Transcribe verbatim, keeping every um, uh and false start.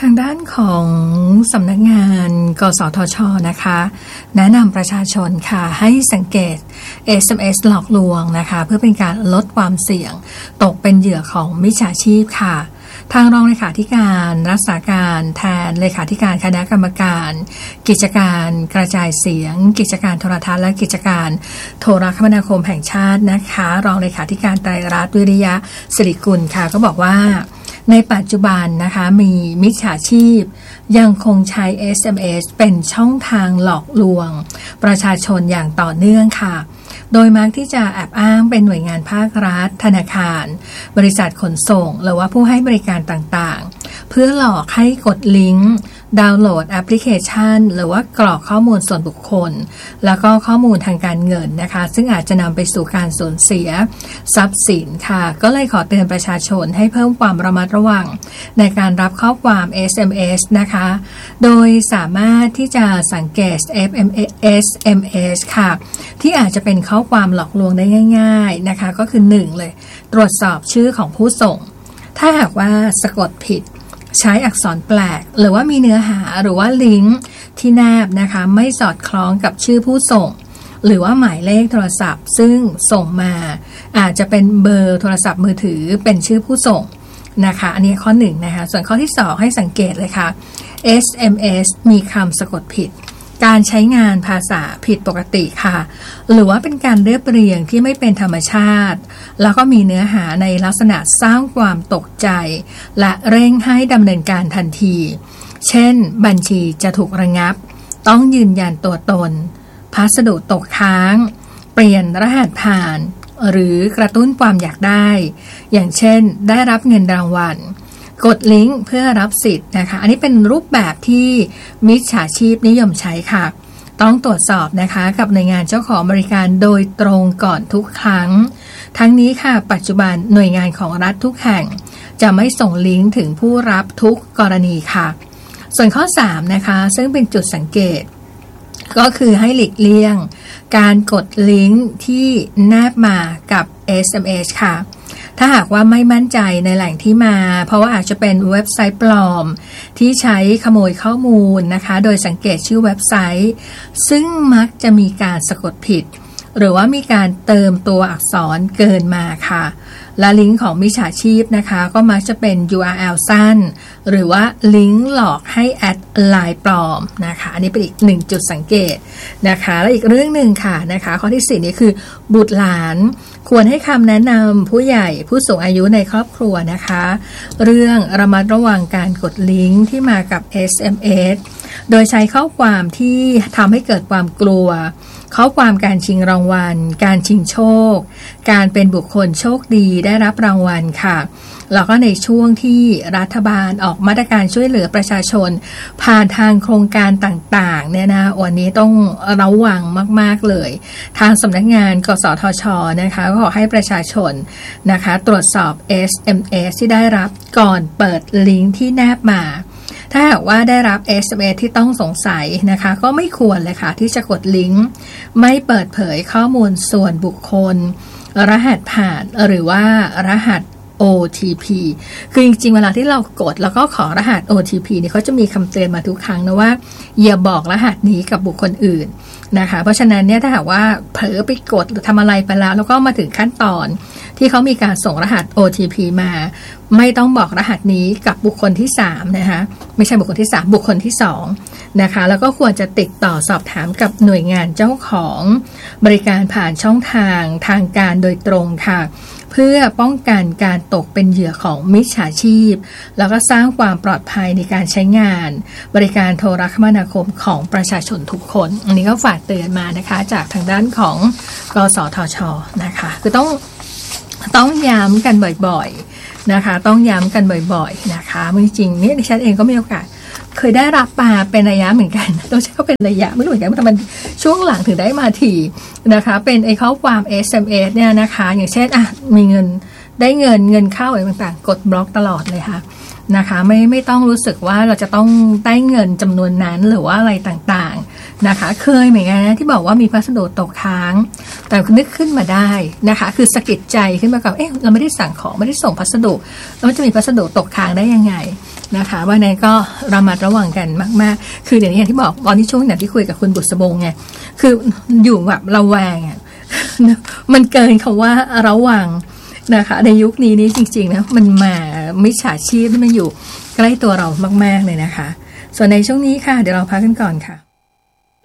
ทางด้านของสำนักงานกสทช.นะคะแนะนำประชาชนค่ะให้สังเกต เอส เอ็ม เอส หลอกลวงนะคะเพื่อเป็นการลดความเสี่ยงตกเป็นเหยื่อของมิจฉาชีพค่ะทางรองเลขาธิการรักษาการแทนเลขาธิการคณะกรรมการกิจการกระจายเสียงกิจการโทรทัศน์และกิจการโทรคมนาคมแห่งชาตินะคะรองเลขาธิการไตรรัตน์วิริยะสิริกุลค่ะก็บอกว่าในปัจจุบันนะคะมีมิจฉาชีพยังคงใช้ เอส เอ็ม เอส เป็นช่องทางหลอกลวงประชาชนอย่างต่อเนื่องค่ะโดยมักที่จะแอบอ้างเป็นหน่วยงานภาครัฐธนาคารบริษัทขนส่งหรือว่าผู้ให้บริการต่างๆเพื่อหลอกให้กดลิงก์ดาวน์โหลดแอปพลิเคชันหรือว่ากรอกข้อมูลส่วนบุคคลแล้วก็ข้อมูลทางการเงินนะคะซึ่งอาจจะนำไปสู่การสูญเสียทรัพย์สินค่ะก็เลยขอเตือนประชาชนให้เพิ่มความระมัดระวังในการรับข้อความ เอส เอ็ม เอส นะคะโดยสามารถที่จะสังเกต เอส เอ็ม เอส ค่ะที่อาจจะเป็นข้อความหลอกลวงได้ง่ายๆนะคะก็คือหนึ่งเลยตรวจสอบชื่อของผู้ส่งถ้าหากว่าสะกดผิดใช้อักษรแปลกหรือว่ามีเนื้อหาหรือว่าลิงก์ที่แนบนะคะไม่สอดคล้องกับชื่อผู้ส่งหรือว่าหมายเลขโทรศัพท์ซึ่งส่งมาอาจจะเป็นเบอร์โทรศัพท์มือถือเป็นชื่อผู้ส่งนะคะอันนี้ข้อหนึ่งนะคะส่วนข้อที่สองให้สังเกตเลยค่ะ เอส เอ็ม เอส มีคำสะกดผิดการใช้งานภาษาผิดปกติค่ะหรือว่าเป็นการเรียบเรียงที่ไม่เป็นธรรมชาติแล้วก็มีเนื้อหาในลักษณะสร้างความตกใจและเร่งให้ดำเนินการทันทีเช่นบัญชีจะถูกระงับต้องยืนยันตัวตนพัสดุตกค้างเปลี่ยนรหัสผ่านหรือกระตุ้นความอยากได้อย่างเช่นได้รับเงินรางวัลกดลิงก์เพื่อรับสิทธิ์นะคะอันนี้เป็นรูปแบบที่มิจฉาชีพนิยมใช้ค่ะต้องตรวจสอบนะคะกับหน่วยงานเจ้าของบริการโดยตรงก่อนทุกครั้งทั้งนี้ค่ะปัจจุบันหน่วยงานของรัฐทุกแห่งจะไม่ส่งลิงก์ถึงผู้รับทุกกรณีค่ะส่วนข้อสามนะคะซึ่งเป็นจุดสังเกตก็คือให้หลีกเลี่ยงการกดลิงก์ที่แนบมากับ เอส เอ็ม เอส ค่ะถ้าหากว่าไม่มั่นใจในแหล่งที่มาเพราะว่าอาจจะเป็นเว็บไซต์ปลอมที่ใช้ขโมยข้อมูลนะคะโดยสังเกตชื่อเว็บไซต์ซึ่งมักจะมีการสะกดผิดหรือว่ามีการเติมตัวอักษรเกินมาค่ะและลิงก์ของมิจฉาชีพนะคะก็มักจะเป็น ยู อาร์ แอล สั้นหรือว่าลิงก์หลอกให้แอดไลน์ปลอมนะคะอันนี้เป็นอีกหนึ่งจุดสังเกตนะคะและอีกเรื่องหนึ่งค่ะนะคะข้อที่สี่นี้คือบุตรหลานควรให้คำแนะนำผู้ใหญ่ผู้สูงอายุในครอบครัวนะคะเรื่องระมัดระวังการกดลิงก์ที่มากับ เอส เอ็ม เอส โดยใช้ข้อความที่ทำให้เกิดความกลัวข้อความการชิงรางวัลการชิงโชคการเป็นบุคคลโชคดีได้รับรางวัลค่ะแล้วก็ในช่วงที่รัฐบาลออกมาตรการช่วยเหลือประชาชนผ่านทางโครงการต่างๆเนี่ยนะวันนี้ต้องระวังมากๆเลยทางสำนักงานกสทช.นะคะก็ขอให้ประชาชนนะคะตรวจสอบ เอส เอ็ม เอส ที่ได้รับก่อนเปิดลิงก์ที่แนบมาถ้าหากว่าได้รับ เอส เอ็ม เอส ที่ต้องสงสัยนะคะก็ไม่ควรเลยค่ะที่จะกดลิงก์ไม่เปิดเผยข้อมูลส่วนบุคคลรหัสผ่านหรือว่ารหัส โอ ที พี คือจริงๆเวลาที่เรากดแล้วก็ขอรหัส โอ ที พี เนี่ยเขาจะมีคำเตือนมาทุกครั้งนะว่าอย่าบอกรหัสนี้กับบุคคลอื่นนะคะเพราะฉะนั้นเนี่ยถ้าหากว่าเผลอไปกดหรือทำอะไรไปแล้วแล้วก็มาถึงขั้นตอนที่เขามีการส่งรหัส โอ ที พี มาไม่ต้องบอกรหัสนี้กับบุคคลที่สามนะคะไม่ใช่บุคคลที่สามบุคคลที่สองนะคะแล้วก็ควรจะติดต่อสอบถามกับหน่วยงานเจ้าของบริการผ่านช่องทางทางการโดยตรงค่ะเพื่อป้องกันการตกเป็นเหยื่อของมิจฉาชีพแล้วก็สร้างความปลอดภัยในการใช้งานบริการโทรคมนาคมของประชาชนทุกคนอันนี้ก็ฝากเตือนมานะคะจากทางด้านของกสทช.นะคะคือต้องต้องย้ำกันบ่อยๆนะคะต้องย้ำกันบ่อยๆนะคะจริงๆนี่ดิฉันเองก็มีโอกาสเคยได้รับมาเป็นระยะเหมือนกันต้องใช้ก็เป็นระยะไม่รู้เหมือนกันแต่มันช่วงหลังถึงได้มาทีนะคะเป็นไอ้ข้อความ เอส เอ็ม เอส เนี่ยนะคะอย่างเช่นอ่ะมีเงินได้เงินเงินเข้าอะไรต่างๆกดบล็อกตลอดเลยค่ะนะคะไม่ไม่ต้องรู้สึกว่าเราจะต้องได้เงินจำนวนนั้นหรือว่าอะไรต่างๆนะคะเคยเหมือนกันนะที่บอกว่ามีพัสดุตกค้างแต่นึกขึ้นมาได้นะคะคือสะกิดใจขึ้นมากับเอ๊ะเราไม่ได้สั่งของไม่ได้ส่งพัสดุแล้วจะมีพัสดุตกค้างได้ยังไงนะคะว่านั้นก็ระมัดระวังกันมากๆคือเดี๋ยวนี้อย่างที่บอกตอนที่ช่วงอย่างที่คุยกับคุณบุษบงไงคืออยู่แบบระแวงอ่ะมันเกินคำว่าระวังนะคะในยุคนี้นี้จริงๆนะมันมามิจฉาชีพที่มันอยู่ใกล้ตัวเรามากๆเลยนะคะส่วนในช่วงนี้ค่ะเดี๋ยวเราพักกันก่อนค่ะ